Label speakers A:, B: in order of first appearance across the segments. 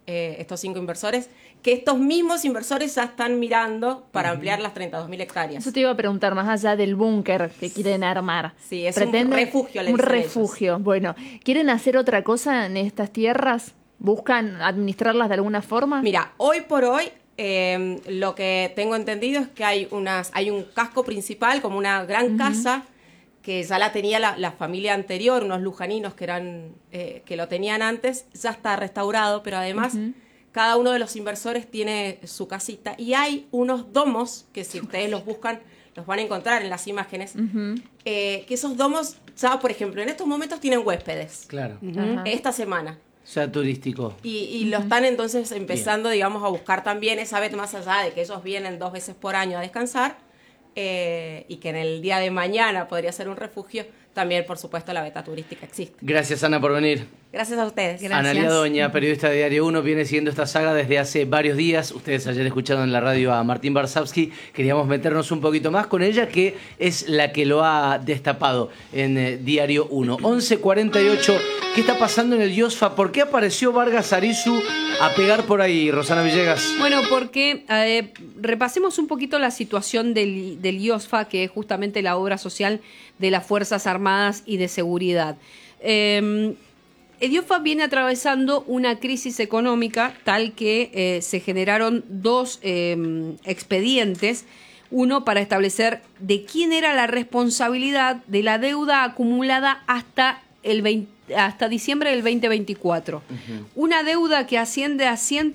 A: estos 5 inversores, que estos mismos inversores ya están mirando para ampliar las 32.000 hectáreas.
B: Eso te iba a preguntar, más allá del búnker que quieren armar.
A: Sí, es un refugio.
B: Un refugio. Ellos. Bueno, ¿quieren hacer otra cosa en estas tierras? ¿Buscan administrarlas de alguna forma?
A: Mira, hoy por hoy, lo que tengo entendido es que hay un casco principal, como una gran casa, que ya la tenía la familia anterior, unos lujaninos que lo tenían antes, ya está restaurado, pero además cada uno de los inversores tiene su casita, y hay unos domos que, si ustedes los buscan, los van a encontrar en las imágenes, que esos domos ya, por ejemplo, en estos momentos tienen huéspedes.
C: Claro.
A: Esta semana.
C: O sea, turístico.
A: Y lo están entonces empezando, digamos, a buscar también, esa vez, más allá de que ellos vienen 2 veces por año a descansar, y que en el día de mañana podría ser un refugio, también, por supuesto, la beta turística existe.
C: Gracias, Ana, por venir.
A: Gracias a ustedes.
B: Gracias.
C: Analía Doña, periodista de Diario 1, viene siguiendo esta saga desde hace varios días. Ustedes ayer escucharon en la radio a Martín Varsavsky. Queríamos meternos un poquito más con ella, que es la que lo ha destapado en Diario 1. 11:48. ¿Qué está pasando en el IOSFA? ¿Por qué apareció Vargas Arizu a pegar por ahí, Rosana Villegas?
D: Bueno, porque repasemos un poquito la situación del IOSFA, que es justamente la obra social de las Fuerzas Armadas y de Seguridad. El IOSFA viene atravesando una crisis económica tal que se generaron 2 expedientes, uno para establecer de quién era la responsabilidad de la deuda acumulada hasta diciembre del 2024. Una deuda que asciende a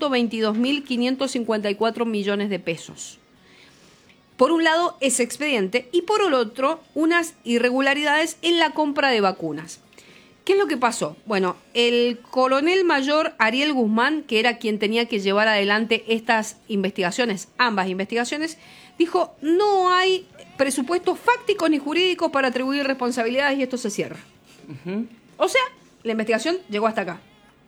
D: 122.554 millones de pesos. Por un lado, ese expediente, y por el otro, unas irregularidades en la compra de vacunas. ¿Qué es lo que pasó? Bueno, el coronel mayor Ariel Guzmán, que era quien tenía que llevar adelante estas investigaciones, ambas investigaciones, dijo: no hay presupuestos fácticos ni jurídicos para atribuir responsabilidades, y esto se cierra. O sea, la investigación llegó hasta acá.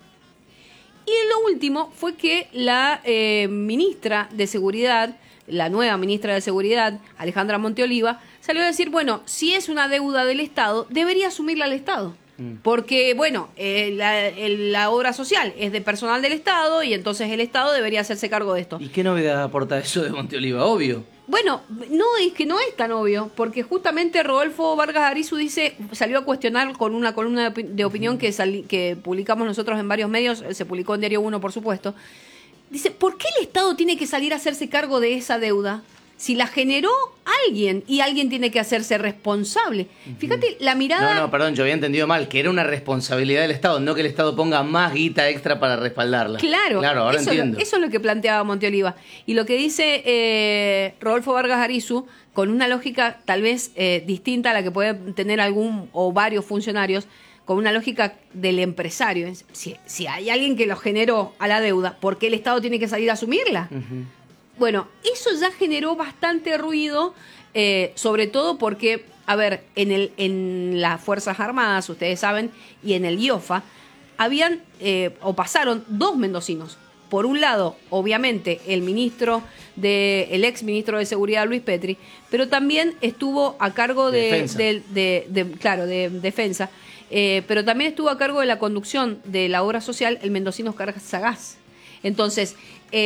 D: Y lo último fue que la ministra de Seguridad, la nueva ministra de Seguridad, Alejandra Monteoliva, salió a decir, bueno, si es una deuda del Estado, debería asumirla el Estado. Porque, bueno, la obra social es de personal del Estado, y entonces el Estado debería hacerse cargo de esto.
C: ¿Y qué novedad aporta eso de Monteoliva? Obvio.
D: Bueno, no, es que no es tan obvio, porque justamente Rodolfo Vargas Arizu salió a cuestionar con una columna de opinión que publicamos nosotros en varios medios, se publicó en Diario 1, por supuesto. Dice, ¿por qué el Estado tiene que salir a hacerse cargo de esa deuda? Si la generó alguien, y alguien tiene que hacerse responsable. Fíjate, la mirada...
C: No, perdón, yo había entendido mal, que era una responsabilidad del Estado, no que el Estado ponga más guita extra para respaldarla.
D: Claro,
C: ahora entiendo.
D: Eso es lo que planteaba Monteoliva. Y lo que dice Rodolfo Vargas Arizu, con una lógica tal vez distinta a la que pueden tener algún o varios funcionarios, con una lógica del empresario. Si hay alguien que lo generó a la deuda, ¿por qué el Estado tiene que salir a asumirla? Bueno, eso ya generó bastante ruido, sobre todo porque, a ver, en las Fuerzas Armadas, ustedes saben, y en el IOFA, pasaron 2 mendocinos. Por un lado, obviamente, el ex ministro de Seguridad, Luis Petri, pero también estuvo a cargo de Defensa, pero también estuvo a cargo de la conducción de la obra social el mendocino Oscar Sagaz. Entonces,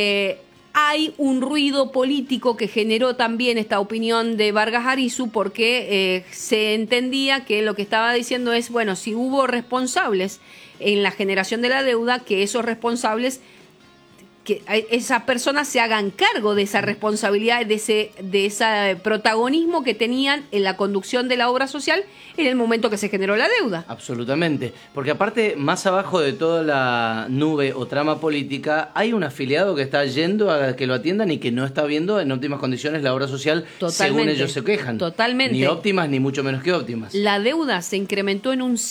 D: hay un ruido político que generó también esta opinión de Vargas Arizu, porque se entendía que lo que estaba diciendo es, bueno, si hubo responsables en la generación de la deuda, que esos responsables, que esas personas se hagan cargo de esa responsabilidad, de ese protagonismo que tenían en la conducción de la obra social en el momento que se generó la deuda.
C: Absolutamente, porque aparte, más abajo de toda la nube o trama política, hay un afiliado que está yendo a que lo atiendan y que no está viendo en óptimas condiciones la obra social. Totalmente, según ellos se quejan.
D: Totalmente.
C: Ni óptimas, ni mucho menos que óptimas.
D: La deuda se incrementó en un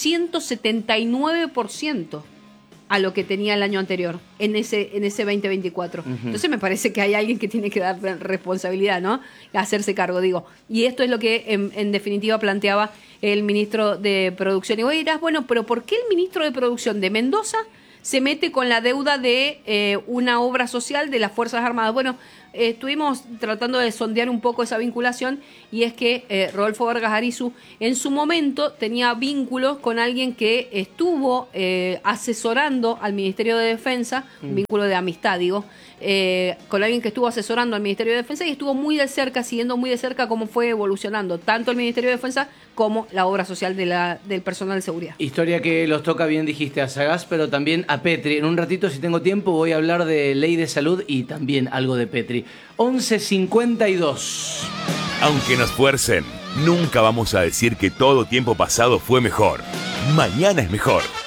D: 179%. A lo que tenía el año anterior, en ese 2024. Entonces me parece que hay alguien que tiene que dar responsabilidad, ¿no? Hacerse cargo, digo. Y esto es lo que en definitiva planteaba el ministro de Producción. Y vos dirás, bueno, pero ¿por qué el ministro de Producción de Mendoza se mete con la deuda de una obra social de las Fuerzas Armadas? Bueno, estuvimos tratando de sondear un poco esa vinculación, y es que Rodolfo Vargas Arizu en su momento tenía vínculos con alguien que estuvo asesorando al Ministerio de Defensa, un vínculo de amistad, digo, con alguien que estuvo asesorando al Ministerio de Defensa y estuvo muy de cerca, siguiendo muy de cerca cómo fue evolucionando tanto el Ministerio de Defensa como la obra social del personal de seguridad.
C: Historia que los toca, bien dijiste, a Sagás, pero también a Petri. En un ratito, si tengo tiempo, voy a hablar de ley de salud y también algo de Petri. 11:52.
E: Aunque nos fuercen, nunca vamos a decir que todo tiempo pasado fue mejor. Mañana es mejor.